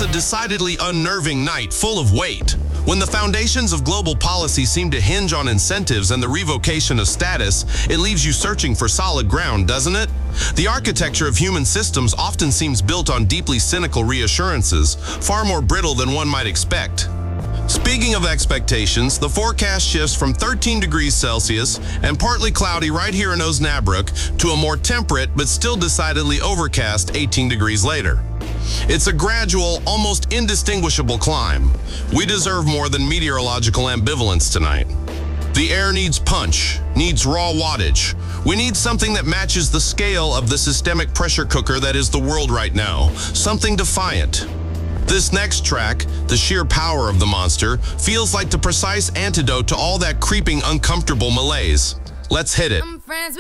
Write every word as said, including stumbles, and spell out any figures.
It's a decidedly unnerving night full of weight. When the foundations of global policy seem to hinge on incentives and the revocation of status, it leaves you searching for solid ground, doesn't it? The architecture of human systems often seems built on deeply cynical reassurances, far more brittle than one might expect. Speaking of expectations, the forecast shifts from thirteen degrees Celsius and partly cloudy right here in Osnabrück to a more temperate but still decidedly overcast eighteen degrees later. It's a gradual, almost indistinguishable climb. We deserve more than meteorological ambivalence tonight. The air needs punch, needs raw wattage. We need something that matches the scale of the systemic pressure cooker that is the world right now, something defiant. This next track, the sheer power of the monster, feels like the precise antidote to all that creeping uncomfortable malaise. Let's hit it.